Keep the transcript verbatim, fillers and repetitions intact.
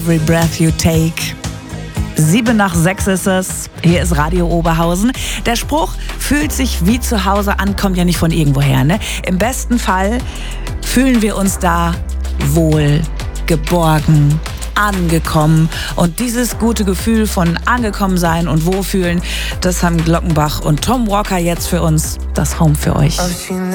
Every breath you take. Sieben nach sechs ist es. Hier ist Radio Oberhausen. Der Spruch fühlt sich wie zu Hause an, kommt ja nicht von irgendwoher, ne? Im besten Fall fühlen wir uns da wohl, geborgen, angekommen. Und dieses gute Gefühl von angekommen sein und wohlfühlen, das haben Glockenbach und Tom Walker jetzt für uns, das Home für euch.